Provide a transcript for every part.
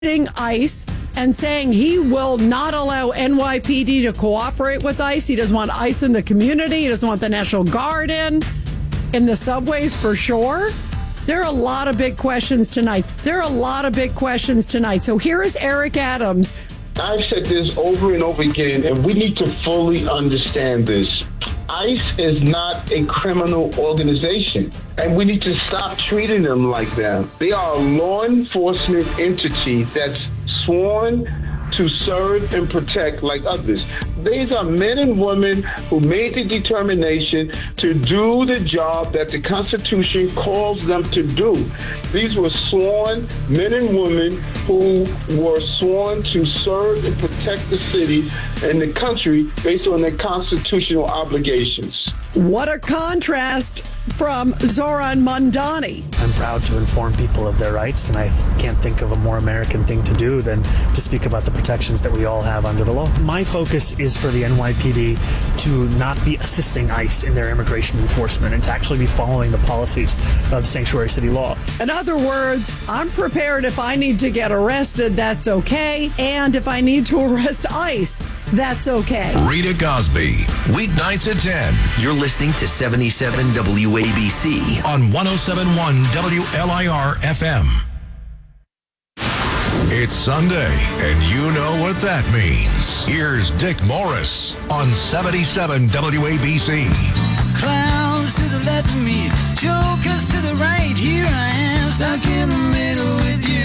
ICE and saying he will not allow NYPD to cooperate with ICE. He doesn't want ICE in the community. He doesn't want the National Guard in the subways for sure. There are a lot of big questions tonight. So here is Eric Adams. I've said this over and over again, and we need to fully understand this. ICE is not a criminal organization, and we need to stop treating them like that. They are a law enforcement entity that's sworn to serve and protect like others. These are men and women who made the determination to do the job that the Constitution calls them to do. These were sworn men and women who were sworn to serve and protect the city and the country based on their constitutional obligations. What a contrast from Zoran Mondani. I'm proud to inform people of their rights, and I can't think of a more American thing to do than to speak about the protections that we all have under the law. My focus is for the NYPD to not be assisting ICE in their immigration enforcement and to actually be following the policies of sanctuary city law. In other words, I'm prepared if I need to get arrested, that's okay. And if I need to arrest ICE, that's okay. Rita Cosby, weeknights at 10. You're listening to 77 WABC On 107.1 WLIR FM. It's Sunday, and you know what that means. Here's Dick Morris on 77 WABC. Clowns to the left of me, jokers to the right. Here I am, stuck in the middle with you.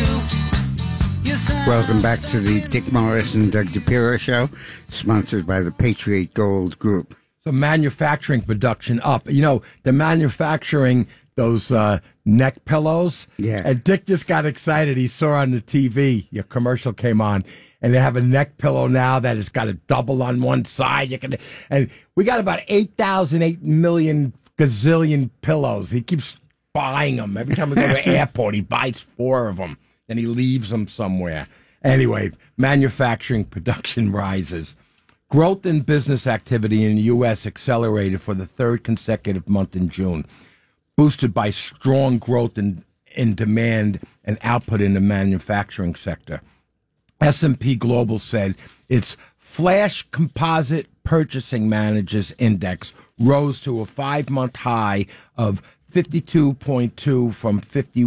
Welcome back to the Dick Morris and Doug DePiro Show, sponsored by the Patriot Gold Group. So manufacturing production up. You know, they're manufacturing those neck pillows. Yeah. And Dick just got excited. He saw on the TV, your commercial came on, and they have a neck pillow now that has got a double on one side. And we got about 8 million gazillion pillows. He keeps buying them. Every time we go to the airport, he buys 4 of them. Then he leaves them somewhere. Anyway, manufacturing production rises. Growth in business activity in the U.S. accelerated for the 3rd consecutive month in June, boosted by strong growth in demand and output in the manufacturing sector. S&P Global said its Flash Composite Purchasing Managers Index rose to a 5-month high of 52.2 from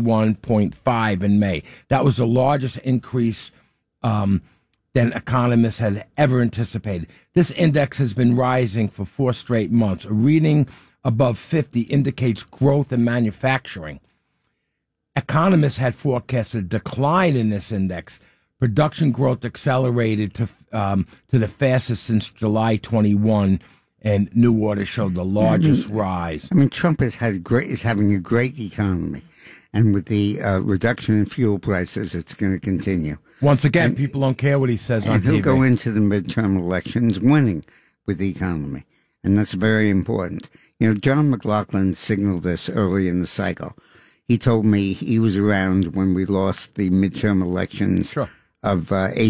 51.5 in May. That was the largest increase than economists had ever anticipated. This index has been rising for 4 straight months. A reading above 50 indicates growth in manufacturing. Economists had forecasted a decline in this index. Production growth accelerated to the fastest since July 21, and new orders showed the largest rise. I mean, Trump is having a great economy, and with the reduction in fuel prices, it's going to continue. Once again, people don't care what he says on TV. He'll go into the midterm elections winning with the economy, and that's very important. You know, John McLaughlin signaled this early in the cycle. He told me he was around when we lost the midterm elections of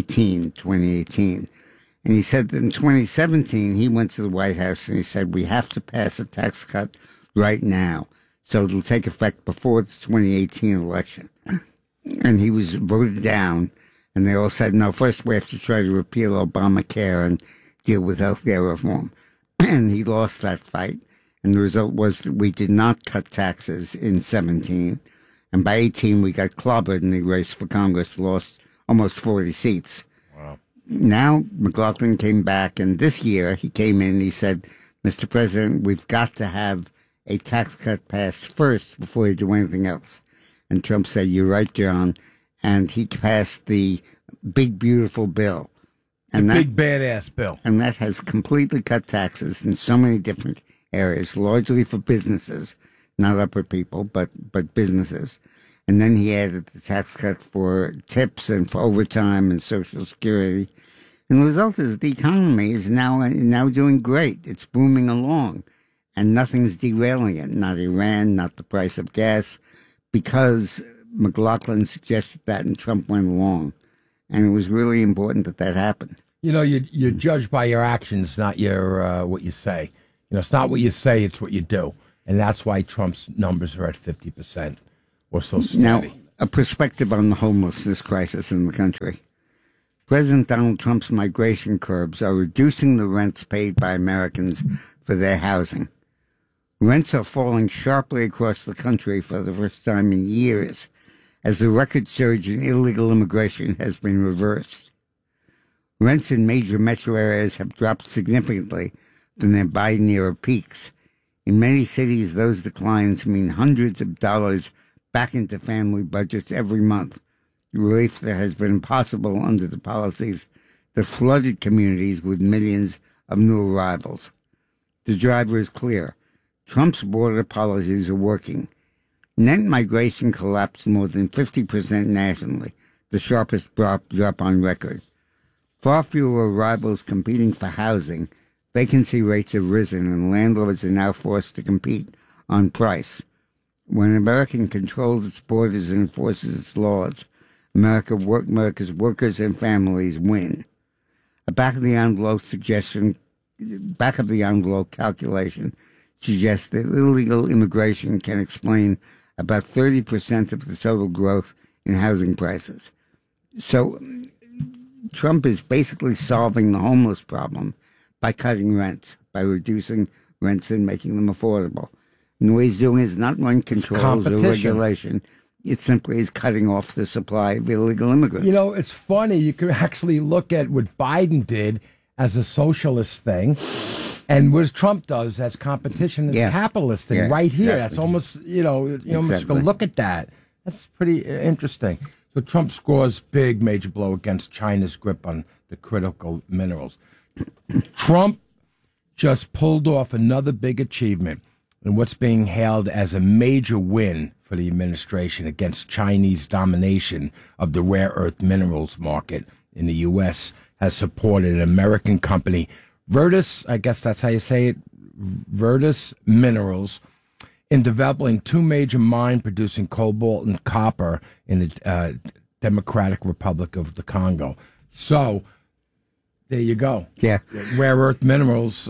2018. And he said that in 2017, he went to the White House and he said, we have to pass a tax cut right now. So it'll take effect before the 2018 election. And he was voted down. And they all said, no, first we have to try to repeal Obamacare and deal with health care reform. And he lost that fight. And the result was that we did not cut taxes in 17. And by 18, we got clobbered in the race for Congress, lost almost 40 seats. Now, McLaughlin came back, and this year he came in and he said, Mr. President, we've got to have a tax cut passed first before you do anything else. And Trump said, you're right, John. And he passed the big, beautiful bill. And big, badass bill. And that has completely cut taxes in so many different areas, largely for businesses, not upper people, but businesses. And then he added the tax cut for tips and for overtime and Social Security. And the result is the economy is now doing great. It's booming along. And nothing's derailing it. Not Iran, not the price of gas, because McLaughlin suggested that and Trump went along. And it was really important that happened. You know, you're judged by your actions, not your what you say. You know, it's not what you say, it's what you do. And that's why Trump's numbers are at 50%. Or so steady. Now, A perspective on the homelessness crisis in the country. President Donald Trump's migration curbs are reducing the rents paid by Americans for their housing. Rents are falling sharply across the country for the first time in years, as the record surge in illegal immigration has been reversed. Rents in major metro areas have dropped significantly from their Biden-era peaks. In many cities, those declines mean hundreds of dollars back into family budgets every month, relief that has been impossible under the policies that flooded communities with millions of new arrivals. The driver is clear. Trump's border policies are working. Net migration collapsed more than 50% nationally, the sharpest drop on record. Far fewer arrivals competing for housing, vacancy rates have risen, and landlords are now forced to compete on price. When America controls its borders and enforces its laws, America's workers and families win. A back-of-the-envelope calculation suggests that illegal immigration can explain about 30% of the total growth in housing prices. So Trump is basically solving the homeless problem by cutting rents, by reducing rents and making them affordable. And the way he's doing it is not rent controls or regulation. It simply is cutting off the supply of illegal immigrants. You know, it's funny. You could actually look at what Biden did as a socialist thing and what Trump does as competition as capitalist thing right here. Exactly. That's almost, almost going to look at that. That's pretty interesting. So Trump scores big major blow against China's grip on the critical minerals. Trump just pulled off another big achievement in what's being hailed as a major win for the administration against Chinese domination of the rare earth minerals market in the U.S. has supported an American company, Virtus, I guess that's how you say it, Virtus Minerals, in developing two major mine-producing cobalt and copper in the Democratic Republic of the Congo. So there you go. Yeah. Rare earth minerals.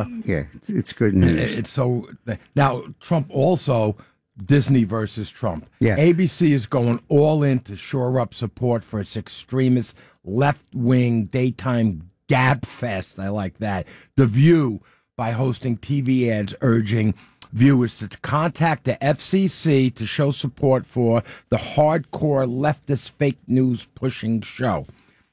It's good news. It's so now Trump also, Disney versus Trump. Yeah. ABC is going all in to shore up support for its extremist left-wing daytime gab fest. I like that. The View, by hosting TV ads urging viewers to contact the FCC to show support for the hardcore leftist fake news pushing show.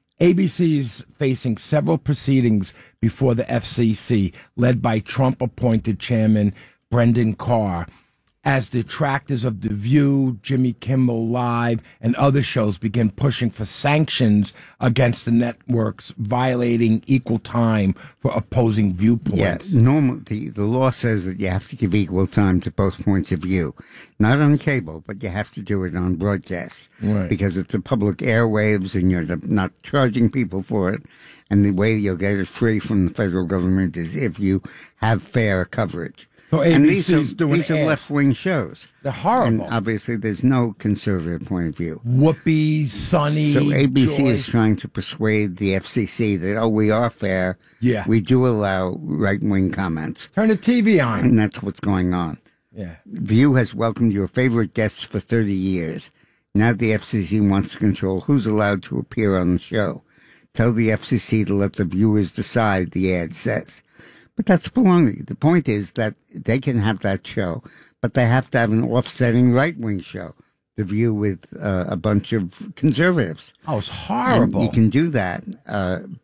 ABC is facing several proceedings before the FCC, led by Trump-appointed chairman Brendan Carr, as detractors of The View, Jimmy Kimmel Live, and other shows begin pushing for sanctions against the networks violating equal time for opposing viewpoints. Yeah, normally the law says that you have to give equal time to both points of view. Not on cable, but you have to do it on broadcast. Right. Because it's the public airwaves and you're not charging people for it. And the way you'll get it free from the federal government is if you have fair coverage. So ABC's doing these are left-wing shows. They're horrible. And obviously, there's no conservative point of view. Whoopi, Sunny, So ABC Joy. is trying to persuade the FCC that, we are fair. Yeah. We do allow right-wing comments. Turn the TV on. And that's what's going on. Yeah. View has welcomed your favorite guests for 30 years. Now the FCC wants to control who's allowed to appear on the show. Tell the FCC to let the viewers decide, the ad says. But that's baloney. The point is that they can have that show, but they have to have an offsetting right-wing show, The View with a bunch of conservatives. Oh, it's horrible. And you can do that, and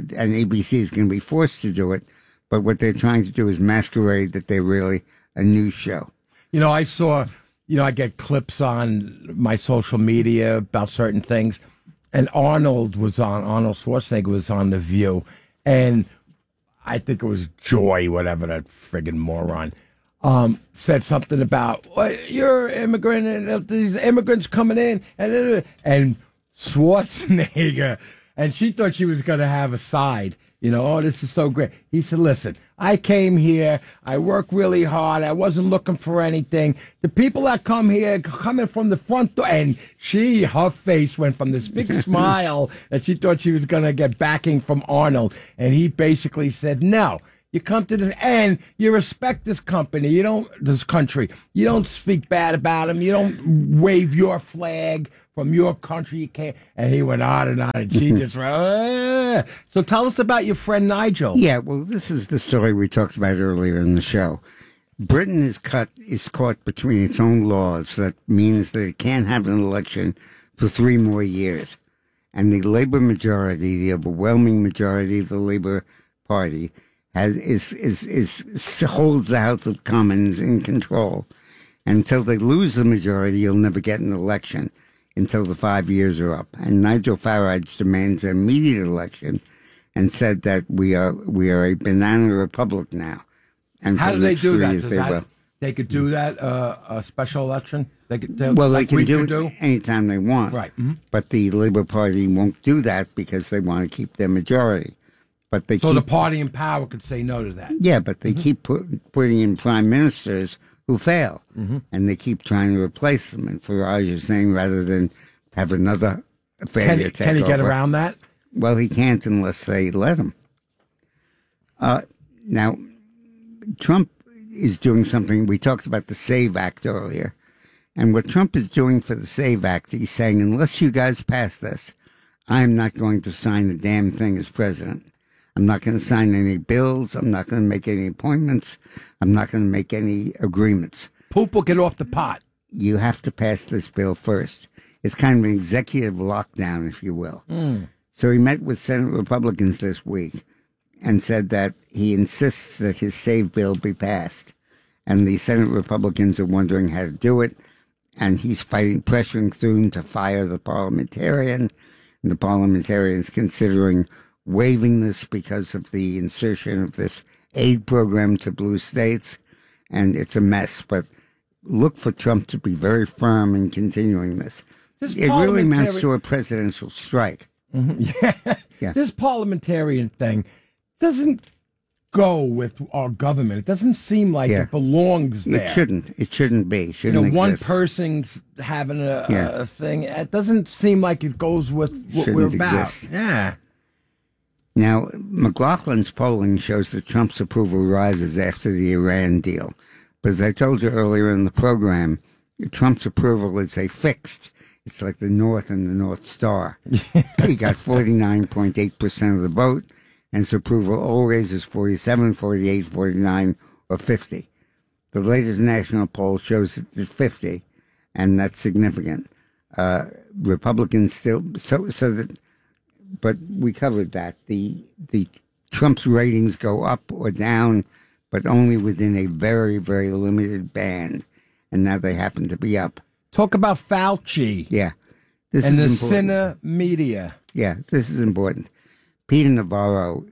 ABC is going to be forced to do it, but what they're trying to do is masquerade that they're really a news show. I saw, I get clips on my social media about certain things, and Arnold Schwarzenegger was on The View, and I think it was Joy, whatever that friggin' moron, said something about, you're an immigrant, and these immigrants coming in, and Schwarzenegger, and she thought she was going to have a side. This is so great. He said, listen, I came here. I work really hard. I wasn't looking for anything. The people that come here coming from the front door. And her face went from this big smile that she thought she was going to get backing from Arnold. And he basically said, no, You come to this, and you respect this company. This country. You don't speak bad about them. You don't wave your flag from your country. You can't. And he went on, and she just went. So tell us about your friend Nigel. Yeah, well, this is the story we talked about earlier in the show. Britain is caught between its own laws. That means that it can't have an election for 3 more years. And the Labour majority, the overwhelming majority of the Labour Party, holds the House of Commons in control. Until they lose the majority, you'll never get an election until the 5 years are up. And Nigel Farage demands an immediate election and said that we are a banana republic now. And how do they do that? They could do that, a special election? They can do it anytime they want. Right. Mm-hmm. But the Labour Party won't do that because they want to keep their majority. But the party in power could say no to that. Yeah, but they keep putting in prime ministers who fail. Mm-hmm. And they keep trying to replace them. And Farage is saying rather than have another failure take over. Can he get around that? Well, he can't unless they let him. Now, Trump is doing something. We talked about the SAVE Act earlier. And what Trump is doing for the SAVE Act, he's saying, unless you guys pass this, I'm not going to sign a damn thing as president. I'm not going to sign any bills. I'm not going to make any appointments. I'm not going to make any agreements. Poop will get off the pot. You have to pass this bill first. It's kind of an executive lockdown, if you will. So he met with Senate Republicans this week and said that he insists that his SAVE bill be passed. And the Senate Republicans are wondering how to do it. And he's pressuring Thune to fire the parliamentarian. And the parliamentarian's considering waiving this because of the insertion of this aid program to blue states. And it's a mess. But look for Trump to be very firm in continuing this. It really amounts to a presidential strike. Mm-hmm. Yeah. This parliamentarian thing doesn't go with our government. It doesn't seem like it belongs there. It shouldn't. It shouldn't be. Shouldn't exist. One person's having a thing. It doesn't seem like it goes with what we're about. Exist. Yeah. Now, McLaughlin's polling shows that Trump's approval rises after the Iran deal. But as I told you earlier in the program, Trump's approval is a fixed. It's like the North and the North Star. He got 49.8% of the vote, and his approval always is 47, 48, 49, or 50. The latest national poll shows it at 50, and that's significant. Republicans still but we covered that. The Trump's ratings go up or down, but only within a very, very limited band, and now they happen to be up. Talk about Fauci. Yeah. And the Cine media. Yeah, this is important. Peter Navarro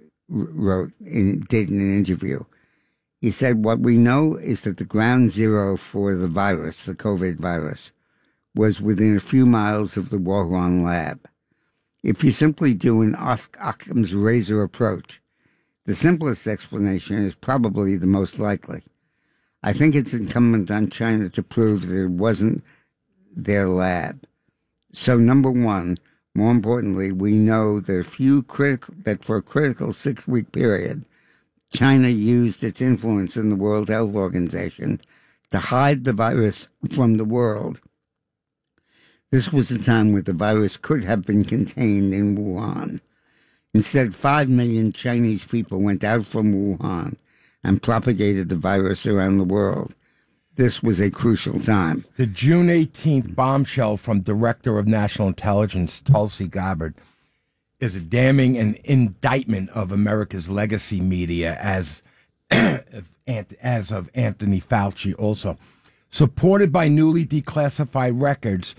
did an interview. He said, what we know is that the ground zero for the virus, the COVID virus, was within a few miles of the Wuhan lab. If you simply do an Occam's razor approach, the simplest explanation is probably the most likely. I think it's incumbent on China to prove that it wasn't their lab. So, number one, more importantly, we know that for a critical 6-week period, China used its influence in the World Health Organization to hide the virus from the world. This was a time where the virus could have been contained in Wuhan. Instead, 5 million Chinese people went out from Wuhan and propagated the virus around the world. This was a crucial time. The June 18th bombshell from Director of National Intelligence, Tulsi Gabbard, is a damning an indictment of America's legacy media as of Anthony Fauci also. Supported by newly declassified records,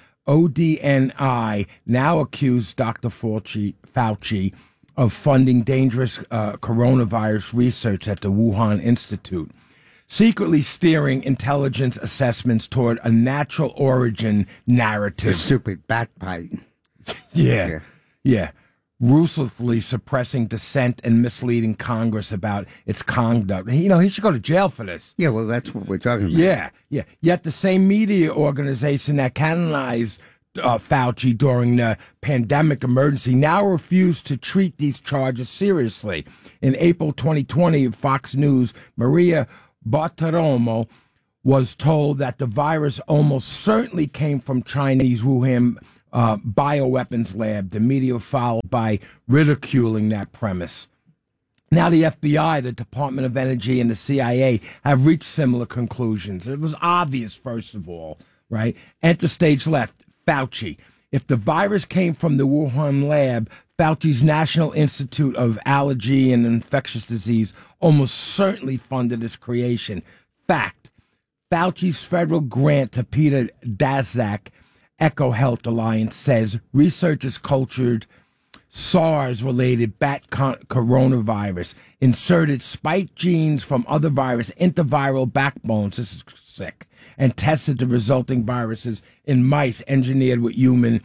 ODNI now accused Dr. Fauci of funding dangerous coronavirus research at the Wuhan Institute, secretly steering intelligence assessments toward a natural origin narrative. The stupid backbite. Yeah. Ruthlessly suppressing dissent and misleading Congress about its conduct. He should go to jail for this. Yeah, well, that's what we're talking about. Yeah. Yet the same media organization that canonized Fauci during the pandemic emergency, now refused to treat these charges seriously. In April 2020, Fox News, Maria Bartiromo was told that the virus almost certainly came from Chinese Wuhan bioweapons lab. The media followed by ridiculing that premise. Now the FBI, the Department of Energy, and the CIA have reached similar conclusions. It was obvious, first of all, right? Enter stage left, Fauci. If the virus came from the Wuhan lab, Fauci's National Institute of Allergy and Infectious Disease almost certainly funded its creation. Fact, Fauci's federal grant to Peter Daszak, Echo Health Alliance, says researchers cultured SARS-related bat coronavirus, inserted spike genes from other viruses into viral backbones, this is sick, and tested the resulting viruses in mice engineered with human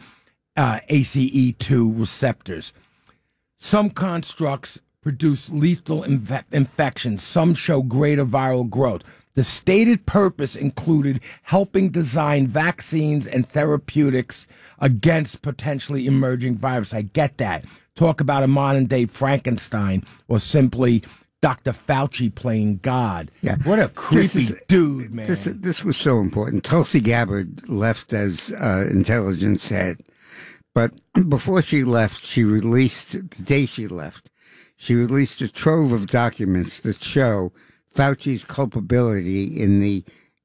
ACE2 receptors. Some constructs produce lethal infections. Some show greater viral growth. The stated purpose included helping design vaccines and therapeutics against potentially emerging viruses. I get that. Talk about a modern-day Frankenstein or simply Dr. Fauci playing God. Yeah. What a creepy dude, man. This was so important. Tulsi Gabbard left as intelligence head. But before she left, the day she left, she released a trove of documents that show Fauci's culpability in the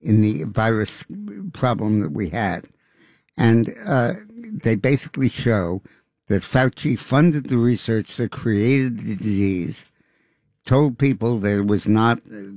virus problem that we had. And they basically show that Fauci funded the research that created the disease, told people that it was not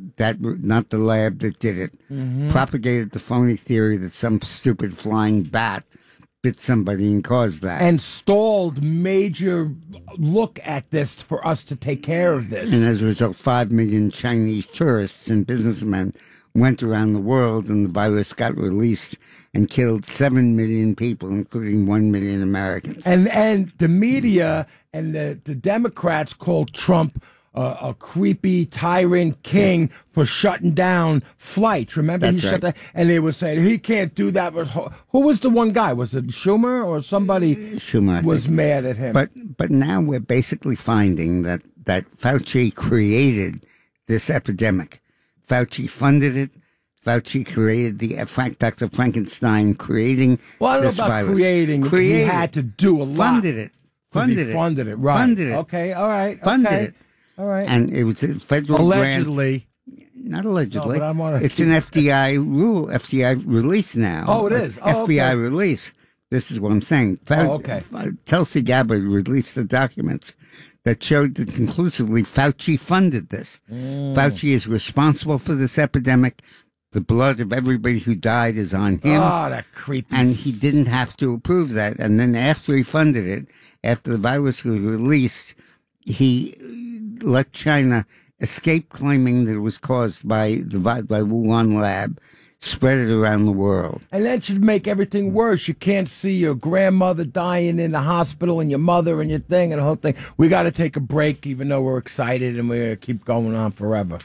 the lab that did it, propagated the phony theory that some stupid flying bat bit somebody and caused that. And stalled major look at this for us to take care of this. And as a result, 5 million Chinese tourists and businessmen went around the world, and the virus got released and killed 7 million people, including 1 million Americans. And the media and the Democrats called Trump a creepy tyrant king for shutting down flights. Remember, That's he right. shut down, and they were saying he can't do that. Who was the one guy? Was it Schumer or somebody? Schumer, I was think. mad at him. But now we're basically finding that Fauci created this epidemic. Fauci funded it. Fauci created Dr. Frankenstein creating well, I don't know this about virus. creating. He had to do a lot. Funded it. Funded it. Right. Funded it. Okay. All right. Funded okay. it. All right. And it was a federal allegedly. grant. Not allegedly. No, but it's an FDI rule, FDI release now. Oh, it is. Oh, FBI okay. release. This is what I'm saying. Okay. Tulsi Gabbard released the documents that showed that conclusively Fauci funded this. Fauci is responsible for this epidemic. The blood of everybody who died is on him. Oh, that creepy. And he didn't have to approve that. And then after he funded it, after the virus was released, he let China escape claiming that it was caused by Wuhan lab, spread it around the world. And that should make everything worse. You can't see your grandmother dying in the hospital and your mother and your thing and the whole thing. We got to take a break, even though we're excited and we're going to keep going on forever.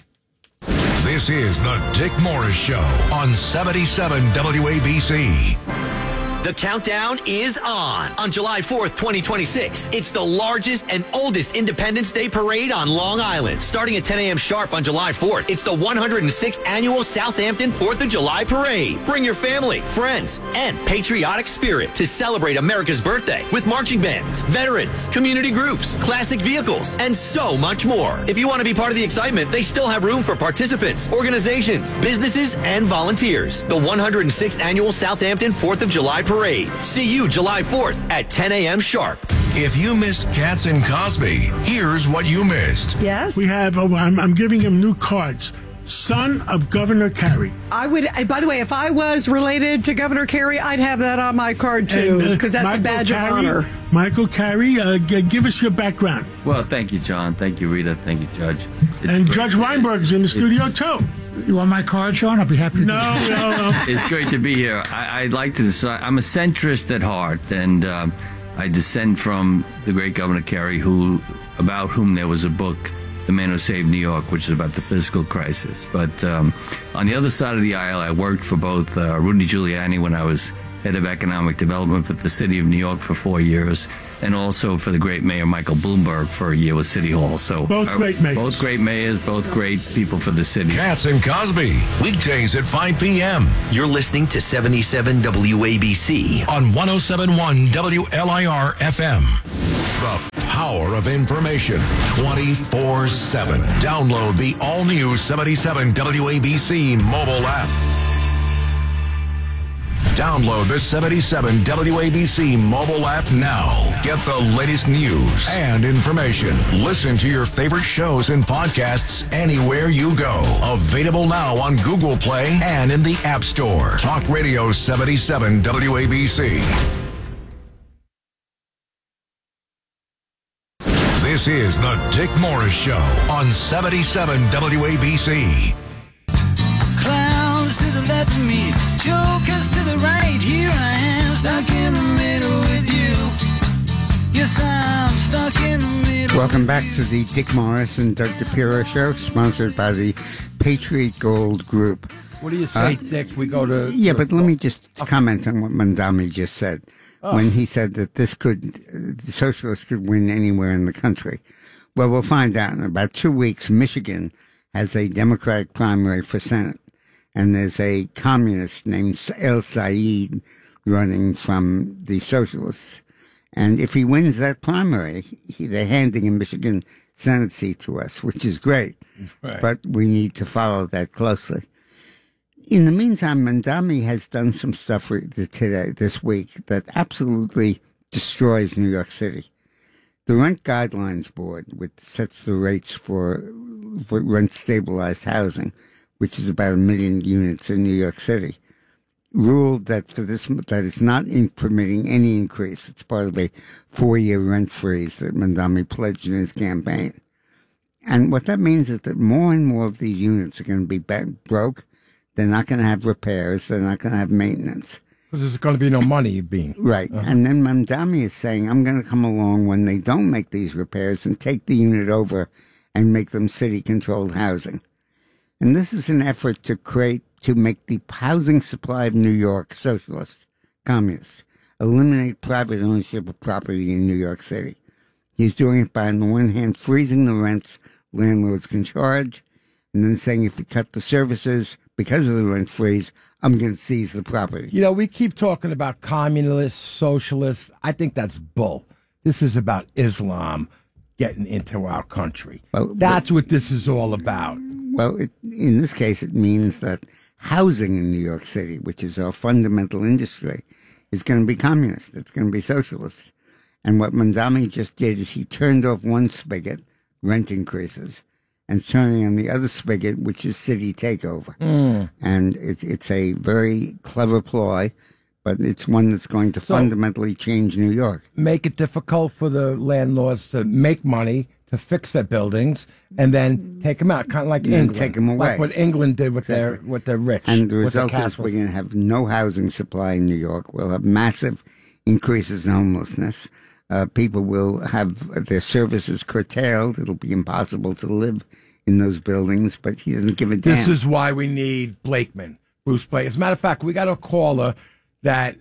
This is the Dick Morris Show on 77 WABC. The countdown is on July 4th, 2026. It's the largest and oldest Independence Day parade on Long Island. Starting at 10 a.m. sharp on July 4th, it's the 106th annual Southampton 4th of July parade. Bring your family, friends, and patriotic spirit to celebrate America's birthday with marching bands, veterans, community groups, classic vehicles, and so much more. If you want to be part of the excitement, they still have room for participants, organizations, businesses, and volunteers. The 106th annual Southampton 4th of July parade. See you July 4th at 10 a.m. sharp. If you missed Katz and Cosby, here's what you missed. Yes. We have, I'm giving him new cards. Son of Governor Carey. I would, by the way, if I was related to Governor Carey, I'd have that on my card too, because that's a badge of honor. Michael Carey, give us your background. Well, thank you, John. Thank you, Rita. Thank you, Judge. And Judge Weinberg's in the studio too. You want my card, Sean? I'll be happy to. No. It's great to be here. I'd like to decide. I'm a centrist at heart, and I descend from the great Governor Carey, about whom there was a book, The Man Who Saved New York, which is about the fiscal crisis. But on the other side of the aisle, I worked for both Rudy Giuliani when I was head of economic development for the city of New York for 4 years, and also for the great mayor Michael Bloomberg for a year with City Hall. So both great mayors. Both great mayors, both great people for the city. Katz and Cosby, weekdays at 5 p.m. You're listening to 77 WABC on 107.1 WLIR FM. The power of information 24/7. Download the all-new 77 WABC mobile app. Download the 77 WABC mobile app now. Get the latest news and information. Listen to your favorite shows and podcasts anywhere you go. Available now on Google Play and in the App Store. Talk Radio 77 WABC. This is the Dick Morris Show on 77 WABC. Clowns to the left of me, jokers to the right. Here I am, stuck in the middle with you. Yes, I'm stuck in the middle. Welcome back to the Dick Morris and Doug DePiro Show, sponsored by the Patriot Gold Group. What do you say, Dick? We go to... Yeah, but let me just comment on what Mandami just said. When he said that the socialists could win anywhere in the country. Well, we'll find out in about 2 weeks. Michigan has a Democratic primary for Senate, and there's a communist named El Said running from the socialists. And if he wins that primary, they're handing a Michigan Senate seat to us, which is great. Right. But we need to follow that closely. In the meantime, Mandami has done some stuff this week that absolutely destroys New York City. The Rent Guidelines Board, which sets the rates for rent-stabilized housing, which is about 1 million units in New York City, ruled that that it's not permitting any increase. It's part of a 4-year rent freeze that Mandami pledged in his campaign. And what that means is that more and more of these units are going to be broke. They're not going to have repairs. They're not going to have maintenance. Because there's going to be no money being... Right. And then Mandami is saying, I'm going to come along when they don't make these repairs and take the unit over and make them city-controlled housing. And this is an effort to make the housing supply of New York socialist, communist, eliminate private ownership of property in New York City. He's doing it by, on the one hand, freezing the rents landlords can charge, and then saying if we cut the services because of the rent freeze, I'm going to seize the property. You know, we keep talking about communists, socialists. I think that's bull. This is about Islam getting into our country. Well, that's what this is all about. Well, in this case, it means that housing in New York City, which is our fundamental industry, is going to be communist. It's going to be socialist. And what Mandami just did is he turned off one spigot, rent increases, and turning on the other spigot, which is city takeover. And it's a very clever ploy, but it's one that's going to fundamentally change New York. Make it difficult for the landlords to make money, to fix their buildings, and then take them out, kind of like England. Take them away. Like what England did with their rich. And the result is we're going to have no housing supply in New York. We'll have massive increases in homelessness. People will have their services curtailed. It'll be impossible to live in those buildings, but he doesn't give a damn. This is why we need Blakeman, Bruce Blake. As a matter of fact, we got a caller that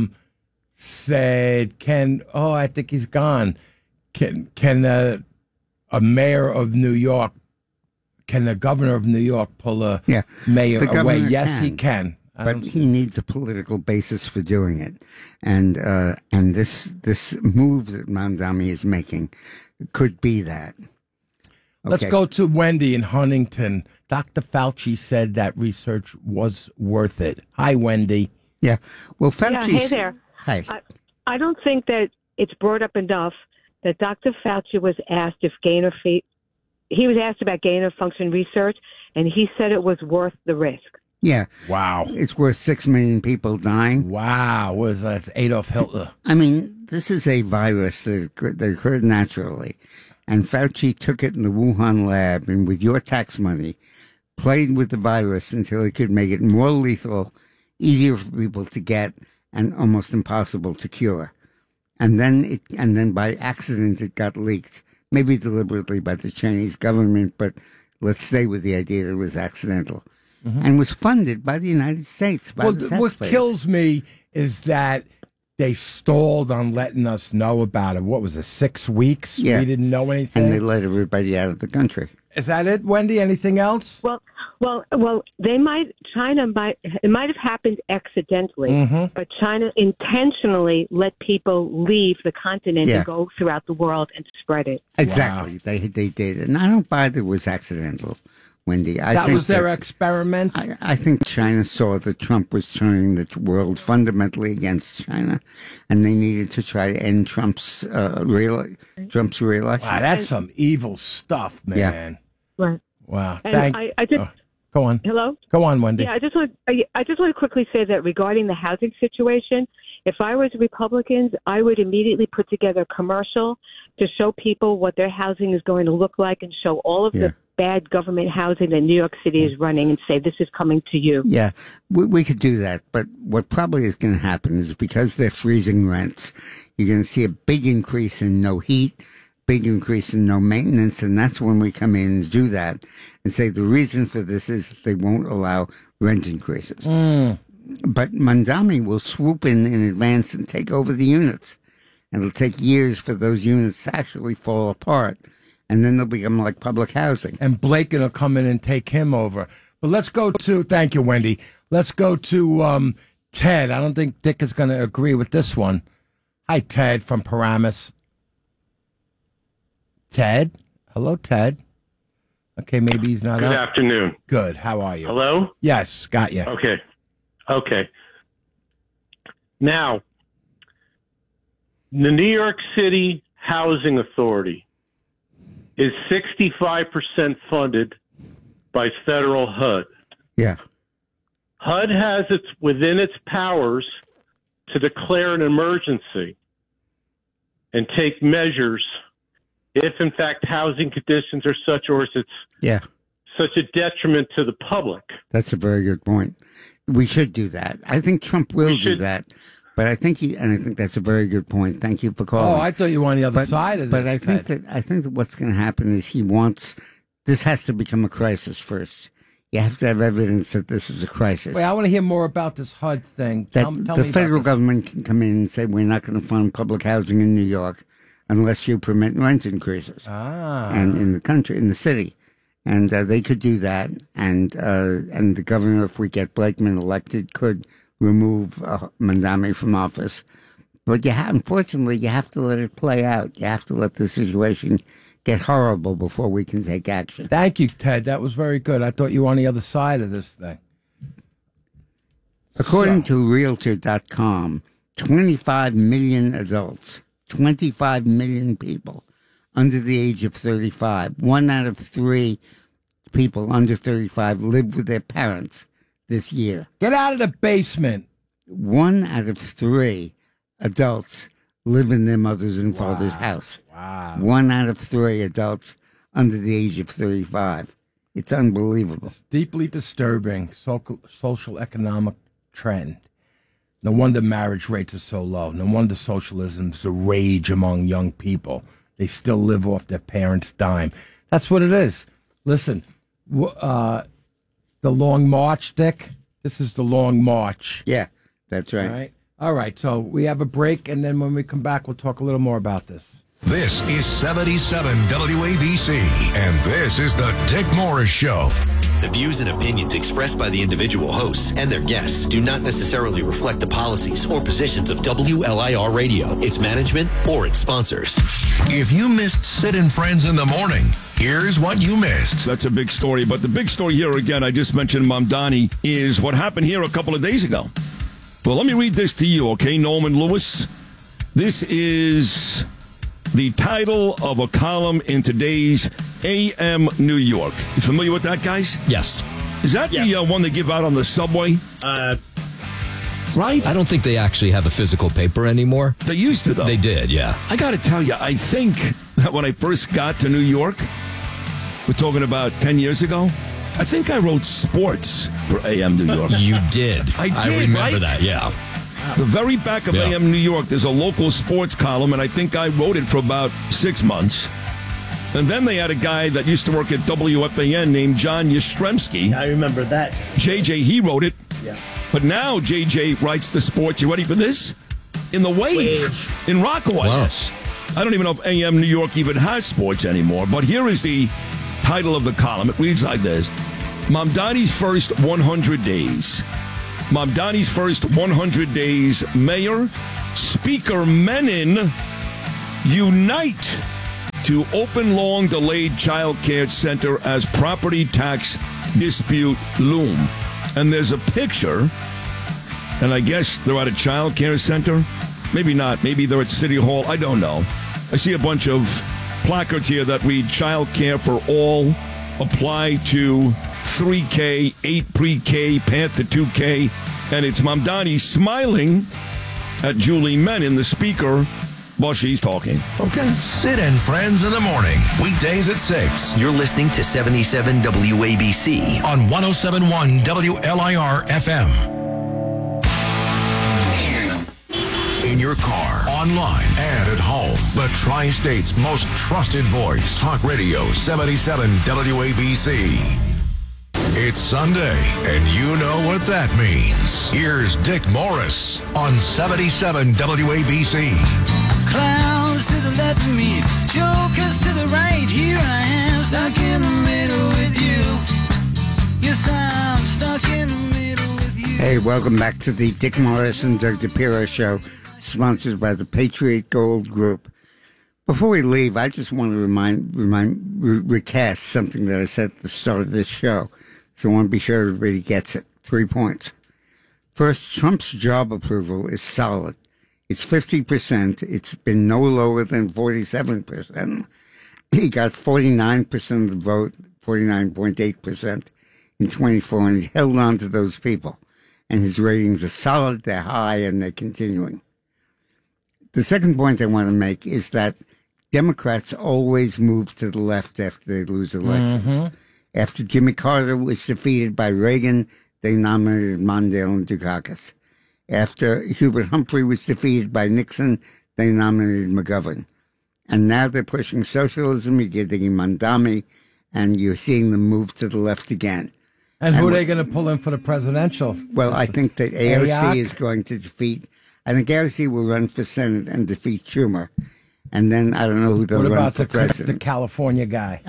said, I think he's gone. Can a mayor of New York, can the governor of New York pull a mayor away? Yes, he can. But he needs a political basis for doing it. And this move that Mandami is making could be that. Okay. Let's go to Wendy in Huntington. Dr. Fauci said that research was worth it. Hi, Wendy. Yeah. Well, Fauci... hey there. Hi. I don't think that it's brought up enough that Dr. Fauci was asked if he was asked about gain-of-function research, and he said it was worth the risk. Yeah. Wow. It's worth 6 million people dying. Wow. What is that? It's Adolf Hitler. I mean, this is a virus that occurred naturally. And Fauci took it in the Wuhan lab and with your tax money played with the virus until he could make it more lethal, easier for people to get, and almost impossible to cure. And then by accident it got leaked, maybe deliberately by the Chinese government, but let's stay with the idea that it was accidental. And was funded by the United States, by the taxpayers. What kills me is that they stalled on letting us know about it. What was it, 6 weeks? Yeah. We didn't know anything. And they let everybody out of the country. Is that it, Wendy? Anything else? Well, it might have happened accidentally, but China intentionally let people leave the continent and go throughout the world and spread it. Exactly. Wow. They did. And I don't buy that it was accidental, Wendy. That was their experiment? I think China saw that Trump was turning the world fundamentally against China, and they needed to try to end Trump's reelection. Wow, that's some evil stuff, man. Yeah. Right. Wow. And I just go on. Hello? Go on, Wendy. Yeah, I just want to quickly say that regarding the housing situation, if I was Republicans, I would immediately put together a commercial to show people what their housing is going to look like and show all of the bad government housing that New York City is running and say, this is coming to you. Yeah, we could do that. But what probably is going to happen is because they're freezing rents, you're going to see a big increase in no heat, big increase in no maintenance, and that's when we come in and do that and say the reason for this is they won't allow rent increases. But Mamdani will swoop in advance and take over the units. And it'll take years for those units to actually fall apart, and then they'll become like public housing. And Blaken will come in and take him over. But let's go to, thank you, Wendy. Let's go to Ted. I don't think Dick is going to agree with this one. Hi, Ted from Paramus. Ted? Hello, Ted. Okay, maybe he's not Good up. afternoon. Good. How are you? Hello? Yes, got you. Okay. Now, the New York City Housing Authority is 65% funded by federal HUD. Yeah. HUD has it within its powers to declare an emergency and take measures if, in fact, housing conditions are such, or if it's such a detriment to the public. That's a very good point. We should do that. I think Trump will do that. But I think I think that's a very good point. Thank you for calling. Oh, I thought you were on the other side of this. But I think that what's going to happen is this has to become a crisis first. You have to have evidence that this is a crisis. Wait, I want to hear more about this HUD thing. Tell me the federal government can come in and say we're not going to fund public housing in New York unless you permit rent increases. And in the country, in the city. And they could do that. And the governor, if we get Blakeman elected, could remove Mamdani from office. But unfortunately, you have to let it play out. You have to let the situation get horrible before we can take action. Thank you, Ted. That was very good. I thought you were on the other side of this thing. According to Realtor.com, 25 million adults, 25 million people under the age of 35, 1 out of 3 people under 35 live with their parents this year. Get out of the basement. 1 out of 3 adults live in their mother's and father's house. Wow. 1 out of 3 adults under the age of 35. It's unbelievable. It's deeply disturbing social economic trend. No wonder marriage rates are so low. No wonder socialism's a rage among young people. They still live off their parents' dime. That's what it is. Listen, the Long March, Dick. This is the Long March. Yeah, that's right. All right. So we have a break, and then when we come back, we'll talk a little more about this. This is 77 WABC, and this is the Dick Morris Show. The views and opinions expressed by the individual hosts and their guests do not necessarily reflect the policies or positions of WLIR Radio, its management, or its sponsors. If you missed Sid and Friends in the morning, here's what you missed. That's a big story, but the big story here, again, I just mentioned Mamdani, is what happened here a couple of days ago. Well, let me read this to you, okay, Norman Lewis? This is the title of a column in today's AM New York. You familiar with that, guys? Yes. Is that the one they give out on the subway? Right? I don't think they actually have a physical paper anymore. They used to, though. They did, yeah. I got to tell you, I think that when I first got to New York, we're talking about 10 years ago, I think I wrote sports for AM New York. You did. I remember that, yeah. The very back of AM New York, there's a local sports column, and I think I wrote it for about 6 months. And then they had a guy that used to work at WFAN named John Yastrzemski. I remember that. JJ, he wrote it. Yeah. But now JJ writes the sports. You ready for this? In the Wave. In Rockaway. Wow. I don't even know if AM New York even has sports anymore, but here is the title of the column. It reads like this. Mamdani's first 100 days. Mamdani's first 100 days. Mayor, Speaker Menon unite to open long-delayed child care center as property tax dispute loom. And there's a picture, and I guess they're at a child care center. Maybe not. Maybe they're at City Hall. I don't know. I see a bunch of placards here that read child care for all, apply to 3K, 8 pre-K, path to 2K. And it's Mamdani smiling at Julie Menon, the speaker, while she's talking. Okay. Sid and Friends in the morning. Weekdays at 6. You're listening to 77 WABC on 107.1 WLIR FM. In your car, online, and at home. The Tri-State's most trusted voice. Talk Radio 77 WABC. It's Sunday, and you know what that means. Here's Dick Morris on 77 WABC. Clowns to the left of me, jokers to the right. Here I am, stuck in the middle with you. Yes, I'm stuck in the middle with you. Hey, welcome back to the Dick Morris and Doug DePiro show, sponsored by the Patriot Gold Group. Before we leave, I just want to recast something that I said at the start of this show. So I want to be sure everybody gets it. 3 points. First, Trump's job approval is solid. It's 50%. It's been no lower than 47%. He got 49% of the vote, 49.8% in 24, and he held on to those people. And his ratings are solid, they're high, and they're continuing. The second point I want to make is that Democrats always move to the left after they lose elections. Mm-hmm. After Jimmy Carter was defeated by Reagan, they nominated Mondale and Dukakis. After Hubert Humphrey was defeated by Nixon, they nominated McGovern. And now they're pushing socialism. You're getting Mamdani, and you're seeing them move to the left again. And who are they going to pull in for the presidential? Well, I think that AOC is going to defeat. I think AOC will run for Senate and defeat Schumer. And then I don't know who they'll run for president. The California guy?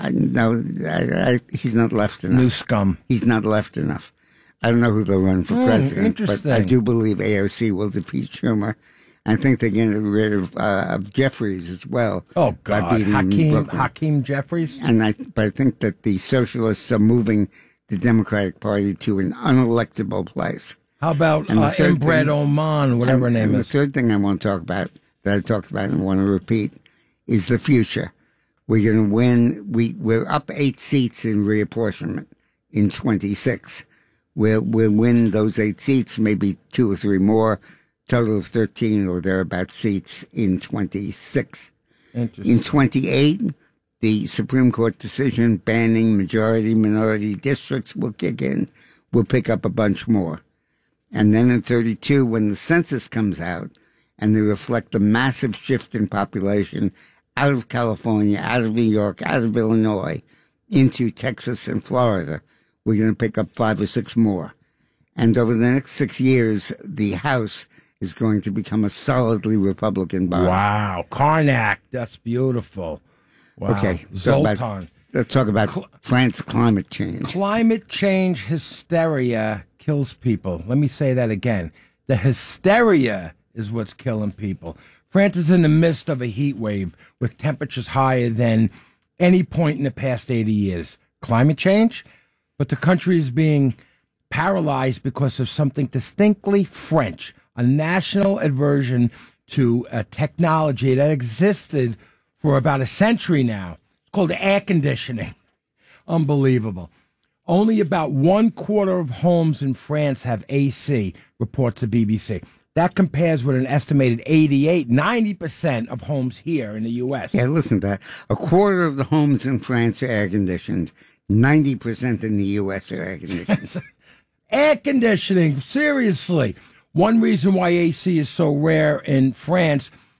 He's not left enough. New scum. He's not left enough. I don't know who they'll run for president. Interesting. But I do believe AOC will defeat Schumer. I think they're getting rid of Jeffries as well. Oh, God. Hakeem Jeffries? But I think that the socialists are moving the Democratic Party to an unelectable place. How about Inbred Oman, whatever her name is? The third thing I want to talk about, that I talked about and want to repeat, is the future. We're going to win. We're up 8 seats in reapportionment in 26. We'll win those 8 seats, maybe 2 or 3 more, total of 13 or thereabout seats in 26. In 28, the Supreme Court decision banning majority-minority districts will kick in. We'll pick up a bunch more. And then in 32, when the census comes out, and they reflect the massive shift in population out of California, out of New York, out of Illinois, into Texas and Florida, we're going to pick up 5 or 6 more. And over the next 6 years, the House is going to become a solidly Republican body. Wow. Karnak. That's beautiful. Wow. Okay. Zoltan. Let's talk about France's climate change. Climate change hysteria kills people. Let me say that again. The hysteria is what's killing people. France is in the midst of a heat wave with temperatures higher than any point in the past 80 years. Climate change? But the country is being paralyzed because of something distinctly French, a national aversion to a technology that existed for about a century now. It's called air conditioning. Unbelievable. Only about 1/4 of homes in France have AC, reports the BBC. That compares with an estimated 90% of homes here in the U.S. Yeah, listen to that. 1/4 of the homes in France are air conditioned. 90% in the U.S. are air conditioned. Air conditioning, seriously. One reason why AC is so rare in France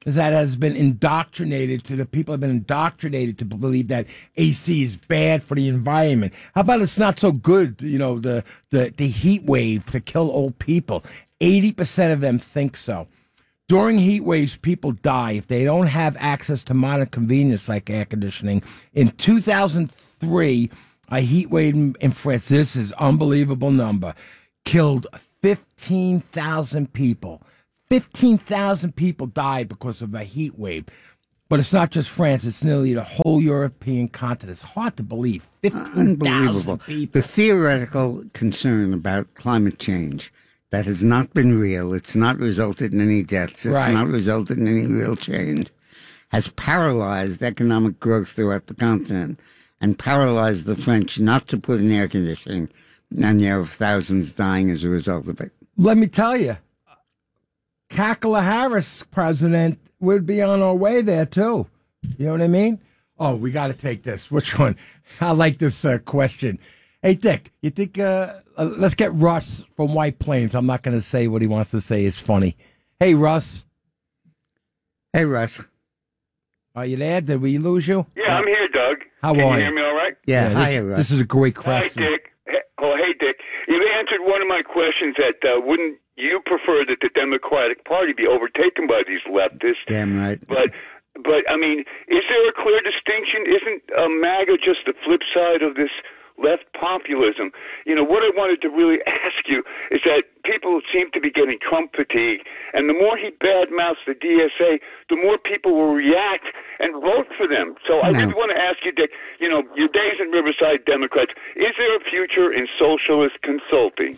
that has been indoctrinated to the people have been indoctrinated to believe that AC is bad for the environment. How about it's not so good, the heat wave to kill old people? 80% of them think so. During heat waves, people die if they don't have access to modern convenience like air conditioning. In 2003, a heat wave in France, this is unbelievable number, killed 15,000 people. 15,000 people died because of a heat wave. But it's not just France, it's nearly the whole European continent. It's hard to believe. 15,000 people. The theoretical concern about climate change that has not been real, it's not resulted in any deaths, it's not resulted in any real change, has paralyzed economic growth throughout the continent and paralyzed the French not to put in air conditioning. And you have thousands dying as a result of it. Let me tell you, Kamala Harris president would be on our way there, too. You know what I mean? Oh, we got to take this. Which one? I like this question. Hey, Dick, you think, let's get Russ from White Plains. I'm not going to say what he wants to say is funny. Hey, Russ. Hey, Russ. Are you there? Did we lose you? Yeah, I'm here, Doug. How Can are you hear me all right? Yeah, hi, Russ. This is a great question. Hi, Dick. Hey, Dick. You've answered one of my questions that wouldn't you prefer that the Democratic Party be overtaken by these leftists? Damn right. But I mean, is there a clear distinction? Isn't MAGA just the flip side of this left populism? What I wanted to really ask you is that people seem to be getting Trump fatigue, and the more he badmouths the DSA, the more people will react and vote for them. So I really want to ask you, Dick, your days in Riverside Democrats, is there a future in socialist consulting?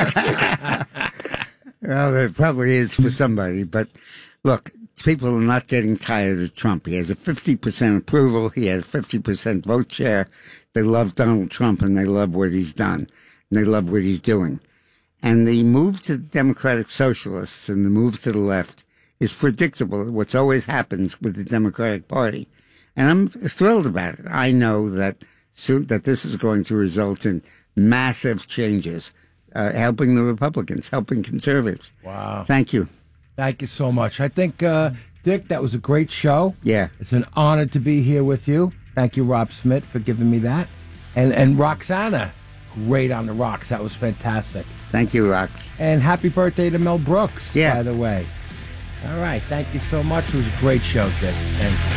Well, there probably is for somebody, but look, people are not getting tired of Trump. He has a 50% approval. He had a 50% vote share. They love Donald Trump, and they love what he's done, and they love what he's doing. And the move to the Democratic Socialists and the move to the left is predictable. What's always happens with the Democratic Party. And I'm thrilled about it. I know that soon that this is going to result in massive changes, helping the Republicans, helping conservatives. Wow. Thank you. Thank you so much. I think, Dick, that was a great show. Yeah. It's an honor to be here with you. Thank you, Rob Smith, for giving me that. And Roxana, great on the rocks. That was fantastic. Thank you, Rox. And happy birthday to Mel Brooks, by the way. All right. Thank you so much. It was a great show, Dick. Thank you.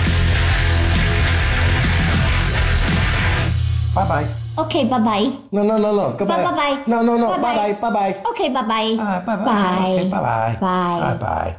Bye-bye. Okay, bye-bye. No. Goodbye. Bye-bye. No. Bye-bye. Bye-bye. Okay, bye-bye. Bye-bye. Bye. Okay, bye-bye. Bye. Bye-bye.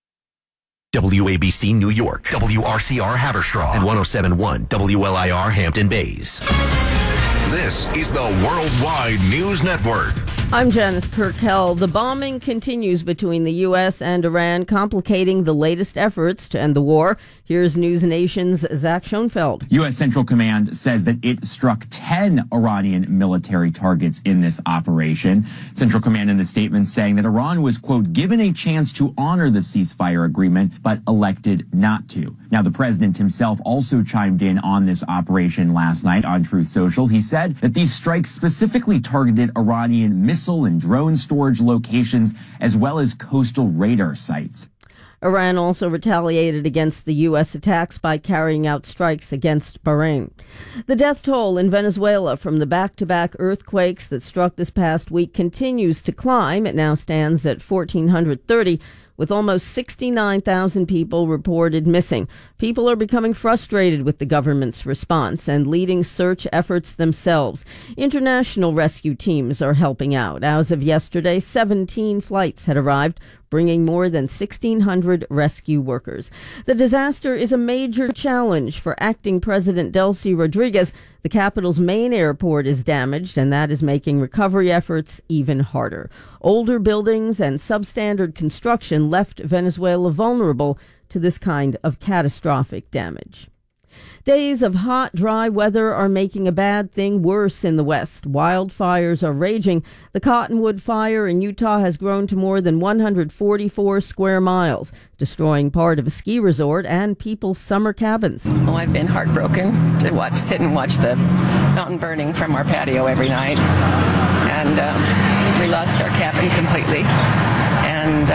WABC New York, WRCR Haverstraw, and 107.1 WLIR Hampton Bays. This is the Worldwide News Network. I'm Janice Kirkell. The bombing continues between the U.S. and Iran, complicating the latest efforts to end the war. Here's News Nation's Zach Schoenfeld. U.S. Central Command says that it struck 10 Iranian military targets in this operation. Central Command in the statement saying that Iran was, quote, given a chance to honor the ceasefire agreement, but elected not to. Now, the president himself also chimed in on this operation last night on Truth Social. He said that these strikes specifically targeted Iranian missile and drone storage locations, as well as coastal radar sites. Iran also retaliated against the U.S. attacks by carrying out strikes against Bahrain. The death toll in Venezuela from the back-to-back earthquakes that struck this past week continues to climb. It now stands at 1,430, with almost 69,000 people reported missing. People are becoming frustrated with the government's response and leading search efforts themselves. International rescue teams are helping out. As of yesterday, 17 flights had arrived, bringing more than 1,600 rescue workers. The disaster is a major challenge for acting President Delcy Rodriguez. The capital's main airport is damaged, and that is making recovery efforts even harder. Older buildings and substandard construction left Venezuela vulnerable to this kind of catastrophic damage. Days of hot, dry weather are making a bad thing worse in the West. Wildfires are raging. The Cottonwood Fire in Utah has grown to more than 144 square miles, destroying part of a ski resort and people's summer cabins. Oh, I've been heartbroken to sit and watch the mountain burning from our patio every night. And we lost our cabin completely. And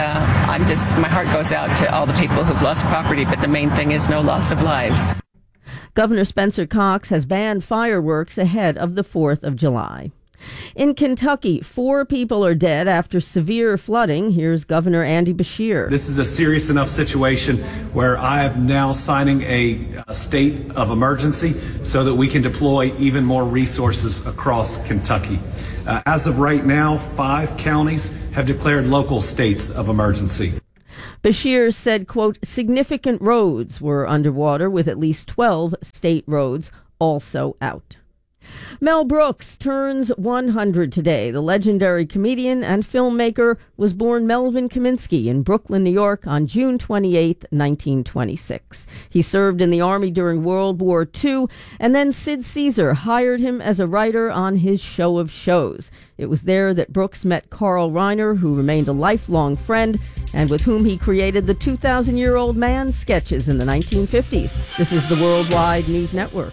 my heart goes out to all the people who've lost property, but the main thing is no loss of lives. Governor Spencer Cox has banned fireworks ahead of the 4th of July. In Kentucky, 4 people are dead after severe flooding. Here's Governor Andy Beshear. This is a serious enough situation where I am now signing a state of emergency so that we can deploy even more resources across Kentucky. As of right now, 5 counties have declared local states of emergency. Beshear said, quote, significant roads were underwater, with at least 12 state roads also out. Mel Brooks turns 100 today. The legendary comedian and filmmaker was born Melvin Kaminsky in Brooklyn, New York on June 28, 1926. He served in the Army during World War II, and then Sid Caesar hired him as a writer on his show of shows. It was there that Brooks met Carl Reiner, who remained a lifelong friend, and with whom he created the 2,000-Year-Old Man sketches in the 1950s. This is the Worldwide News Network.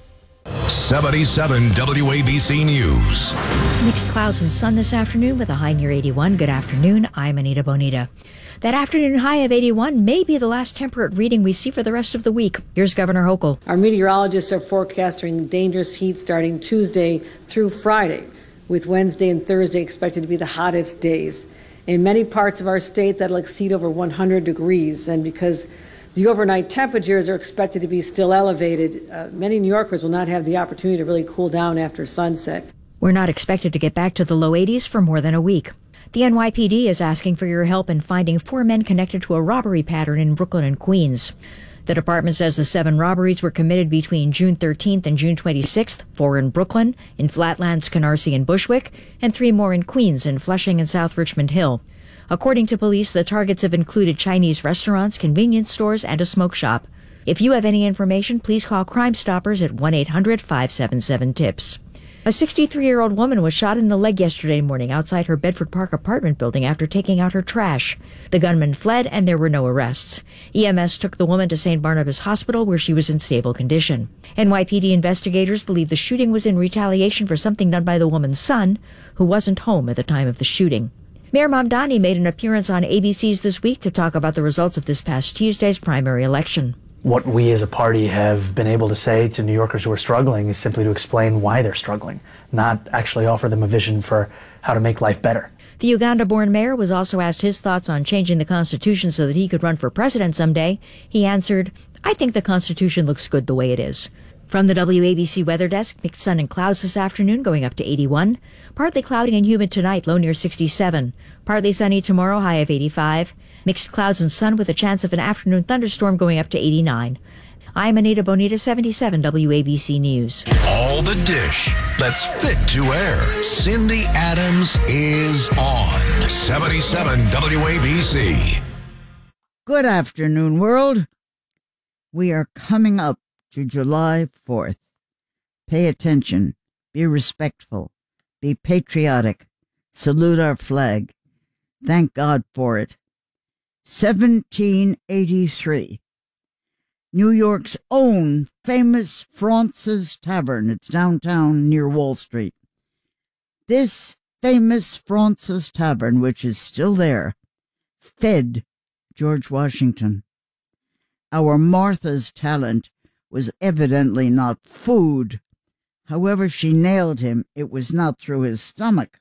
77 WABC News. Mixed clouds and sun this afternoon with a high near 81. Good afternoon. I'm Anita Bonita. That afternoon high of 81 may be the last temperate reading we see for the rest of the week. Here's Governor Hochul. Our meteorologists are forecasting dangerous heat starting Tuesday through Friday, with Wednesday and Thursday expected to be the hottest days. In many parts of our state, that'll exceed over 100 degrees. And because the overnight temperatures are expected to be still elevated, many New Yorkers will not have the opportunity to really cool down after sunset. We're not expected to get back to the low 80s for more than a week. The NYPD is asking for your help in finding 4 men connected to a robbery pattern in Brooklyn and Queens. The department says the 7 robberies were committed between June 13th and June 26th, 4 in Brooklyn, in Flatlands, Canarsie, and Bushwick, and 3 more in Queens, in Flushing and South Richmond Hill. According to police, the targets have included Chinese restaurants, convenience stores, and a smoke shop. If you have any information, please call Crime Stoppers at 1-800-577-TIPS. A 63-year-old woman was shot in the leg yesterday morning outside her Bedford Park apartment building after taking out her trash. The gunman fled, and there were no arrests. EMS took the woman to St. Barnabas Hospital, where she was in stable condition. NYPD investigators believe the shooting was in retaliation for something done by the woman's son, who wasn't home at the time of the shooting. Mayor Mamdani made an appearance on ABC's This Week to talk about the results of this past Tuesday's primary election. What we as a party have been able to say to New Yorkers who are struggling is simply to explain why they're struggling, not actually offer them a vision for how to make life better. The Uganda-born mayor was also asked his thoughts on changing the Constitution so that he could run for president someday. He answered, I think the Constitution looks good the way it is. From the WABC Weather Desk, mixed sun and clouds this afternoon, going up to 81. Partly cloudy and humid tonight, low near 67. Partly sunny tomorrow, high of 85. Mixed clouds and sun with a chance of an afternoon thunderstorm, going up to 89. I'm Anita Bonita, 77 WABC News. All the dish that's fit to air. Cindy Adams is on 77 WABC. Good afternoon, world. We are coming up to July 4th. Pay attention, be respectful, be patriotic, salute our flag. Thank God for it. 1783. New York's own famous Fraunces Tavern. It's downtown near Wall Street. This famous Fraunces Tavern, which is still there, fed George Washington. Our Martha's talent was evidently not food. However she nailed him, it was not through his stomach.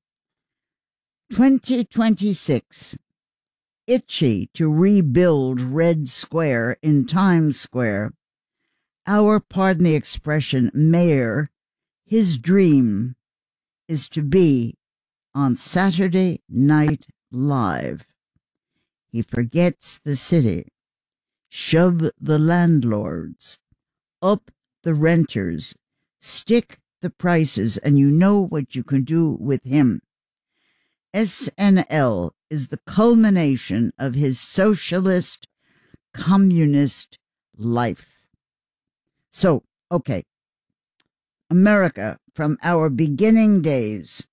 2026. Itchy to rebuild Red Square in Times Square. Our, pardon the expression, mayor, his dream is to be on Saturday Night Live. He forgets the city. Shove the landlords. Up the renters. Stick the prices, and you know what you can do with him. SNL is the culmination of his socialist, communist life. So, okay. America from our beginning days.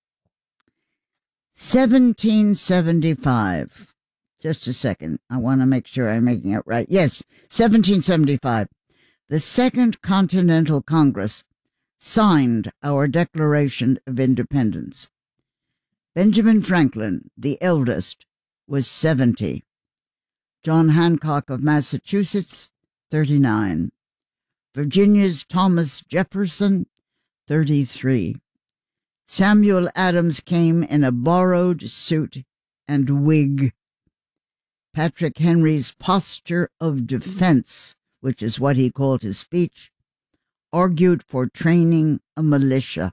1775. Just a second. I want to make sure I'm making it right. Yes, 1775. The Second Continental Congress signed our Declaration of Independence. Benjamin Franklin, the eldest, was 70. John Hancock of Massachusetts, 39. Virginia's Thomas Jefferson, 33. Samuel Adams came in a borrowed suit and wig. Patrick Henry's posture of defense, which is what he called his speech, argued for training a militia.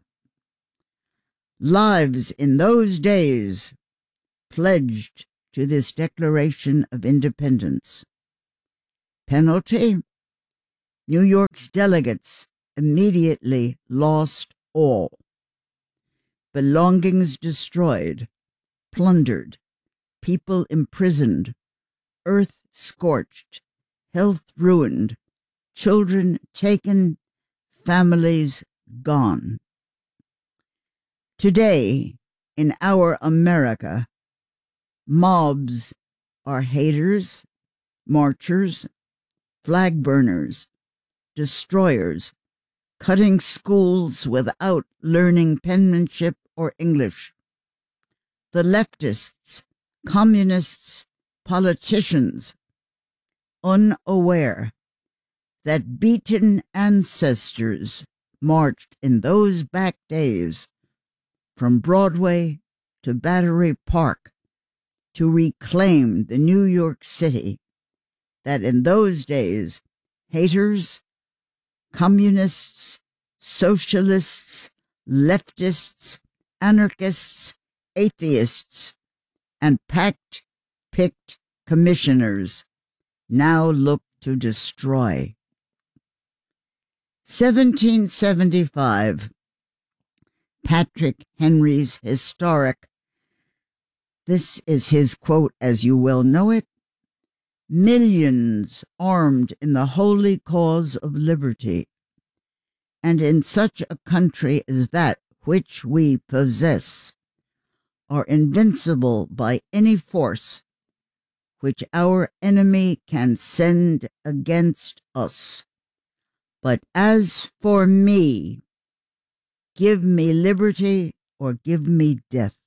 Lives in those days pledged to this Declaration of Independence. Penalty? New York's delegates immediately lost all. Belongings destroyed, plundered, people imprisoned, earth scorched, health ruined, children taken, families gone. Today, in our America, mobs are haters, marchers, flag burners, destroyers, cutting schools without learning penmanship or English. The leftists, communists, politicians, unaware that beaten ancestors marched in those back days from Broadway to Battery Park to reclaim the New York City that in those days haters, communists, socialists, leftists, anarchists, atheists, and picked commissioners now look to destroy. 1775, Patrick Henry's historic, this is his quote as you well know it, millions armed in the holy cause of liberty, and in such a country as that which we possess, are invincible by any force which our enemy can send against us. But as for me, give me liberty or give me death.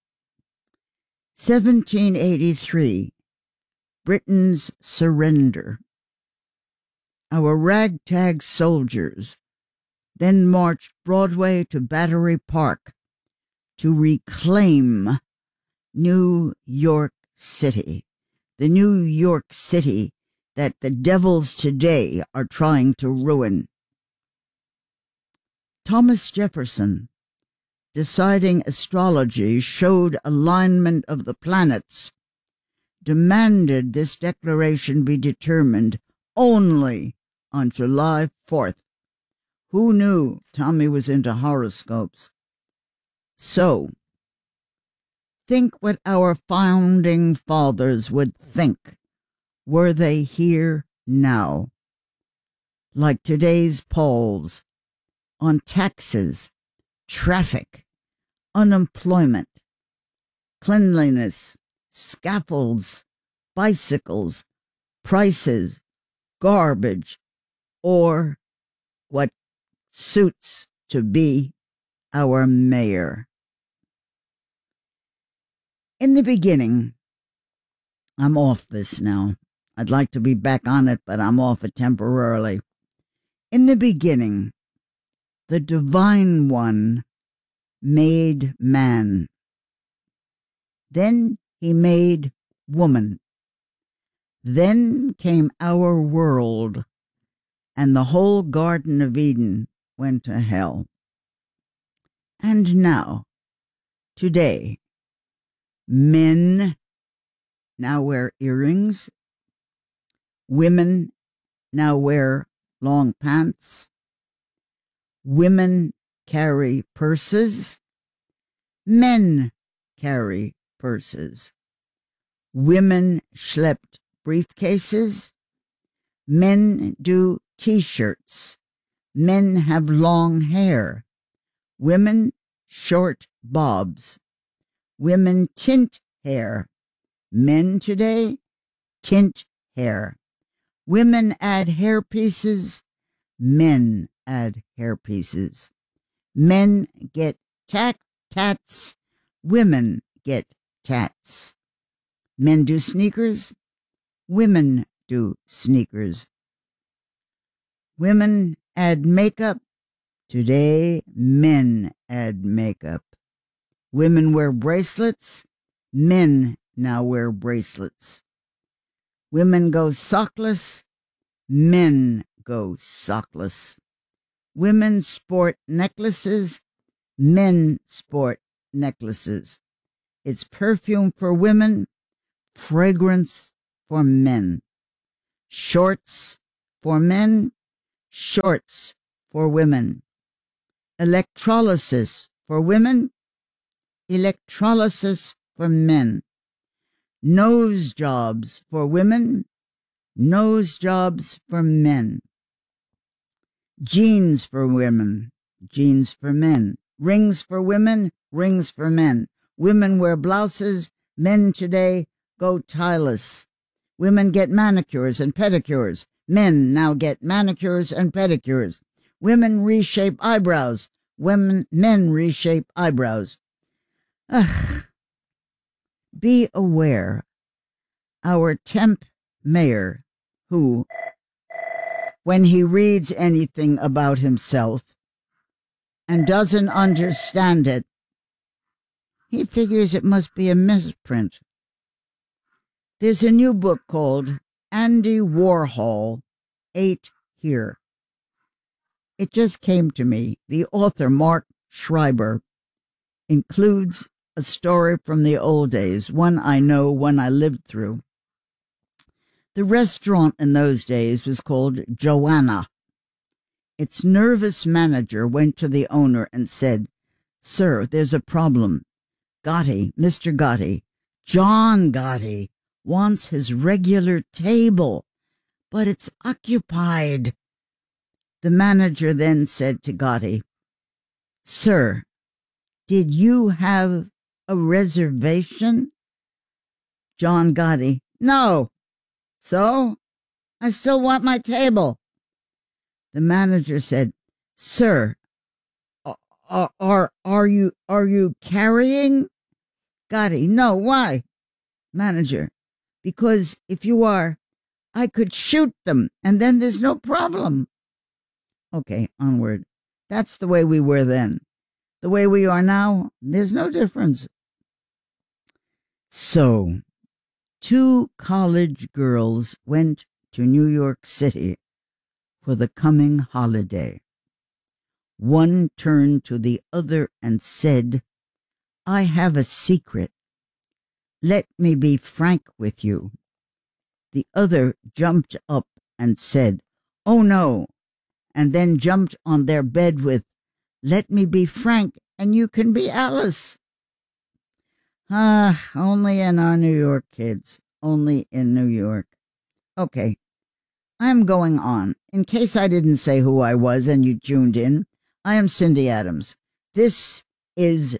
1783, Britain's surrender. Our ragtag soldiers then marched Broadway to Battery Park to reclaim New York City, the New York City that the devils today are trying to ruin. Thomas Jefferson, deciding astrology showed alignment of the planets, demanded this declaration be determined only on July 4th. Who knew Tommy was into horoscopes? So, think what our founding fathers would think were they here now. Like today's polls on taxes, traffic, unemployment, cleanliness, scaffolds, bicycles, prices, garbage, or what suits to be our mayor. In the beginning, I'm off this now. I'd like to be back on it, but I'm off it temporarily. In the beginning, the Divine One made man. Then he made woman. Then came our world, and the whole Garden of Eden went to hell. And now, today, men now wear earrings. Women now wear long pants. Women carry purses. Men carry purses. Women schlepped briefcases. Men do T-shirts. Men have long hair. Women short bobs. Women tint hair. Men today tint hair. Women add hair pieces. Men add hair pieces. Men get tats. Women get tats. Men do sneakers. Women do sneakers. Women add makeup. Today, men add makeup. Women wear bracelets. Men now wear bracelets. Women go sockless. Men go sockless. Women sport necklaces. Men sport necklaces. It's perfume for women, fragrance for men. Shorts for men, shorts for women. Electrolysis for women, electrolysis for men. Nose jobs for women, nose jobs for men. Jeans for women, jeans for men. Rings for women, rings for men. Women wear blouses, men today go tieless. Women get manicures and pedicures. Men now get manicures and pedicures. Women reshape eyebrows. Men reshape eyebrows. Ugh. Be aware, our temp mayor, who, when he reads anything about himself and doesn't understand it, he figures it must be a misprint. There's a new book called Andy Warhol Ate Here. It just came to me. The author, Mark Schreiber, includes a story from the old days, one I know, one I lived through. The restaurant in those days was called Joanna. Its nervous manager went to the owner and said, "Sir, there's a problem. Gotti, Mr. Gotti, John Gotti, wants his regular table, but it's occupied." The manager then said to Gotti, "Sir, did you have a reservation?" John Gotti, "No. So? I still want my table." The manager said, "Sir, are you carrying?" Gotti, "No, why?" Manager, "Because if you are, I could shoot them, and then there's no problem." Okay, onward. That's the way we were then. The way we are now, there's no difference. So, 2 college girls went to New York City for the coming holiday. One turned to the other and said, "I have a secret. Let me be frank with you." The other jumped up and said, "Oh no," and then jumped on their bed with, "Let me be Frank and you can be Alice." Only in our New York, kids. Only in New York. Okay, I'm going on. In case I didn't say who I was and you tuned in, I am Cindy Adams. This is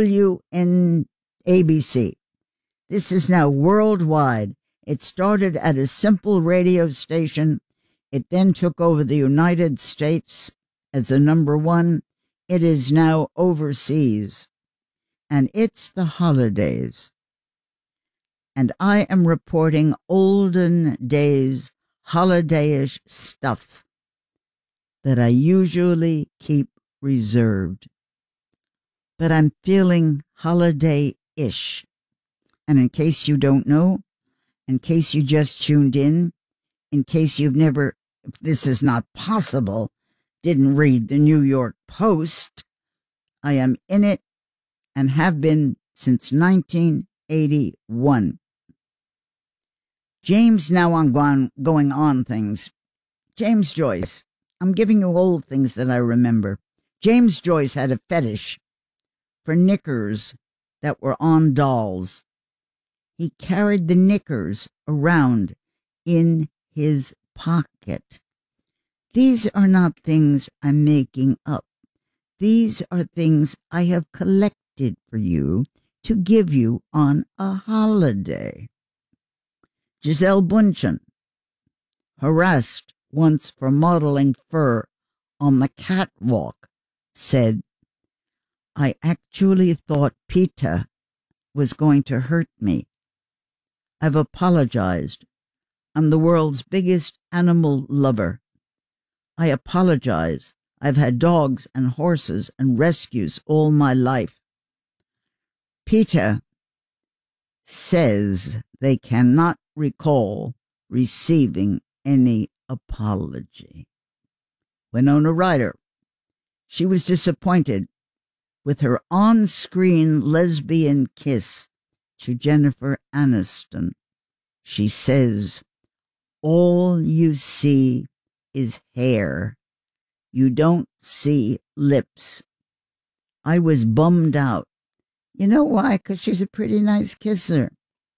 WNABC. This is now worldwide. It started at a simple radio station. It then took over the United States as the #1. It is now overseas. And it's the holidays. And I am reporting olden days, holidayish stuff that I usually keep reserved. But I'm feeling holiday-ish. And in case you don't know, in case you just tuned in case you've never, if this is not possible, didn't read the New York Post, I am in it and have been since 1981. James, now I'm going on things. James Joyce. I'm giving you old things that I remember. James Joyce had a fetish for knickers that were on dolls. He carried the knickers around in his pocket. These are not things I'm making up. These are things I have collected for you to give you on a holiday. Gisele Bündchen, harassed once for modeling fur on the catwalk, said, "I actually thought PETA was going to hurt me. I've apologized. I'm the world's biggest animal lover. I apologize. I've had dogs and horses and rescues all my life. PETA says they cannot recall receiving any apology. Winona Ryder, she was disappointed with her on-screen lesbian kiss to Jennifer Aniston. She says, all you see is hair. You don't see lips. I was bummed out. You know why? Because she's a pretty nice kisser.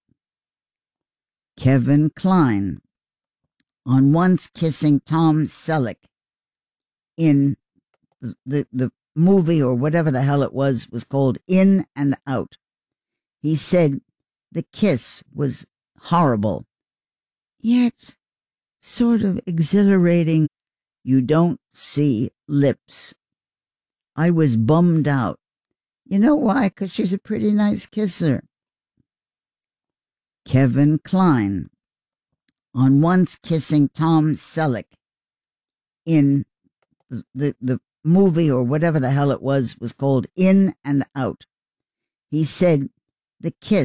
Kevin Kline, on once kissing Tom Selleck in the movie or whatever the hell it was called In and Out. He said the kiss was horrible, yet sort of exhilarating. You don't see lips. I was bummed out. You know why? Because she's a pretty nice kisser. Kevin Kline, on once kissing Tom Selleck in the movie or whatever the hell it was called In and Out. He said the kiss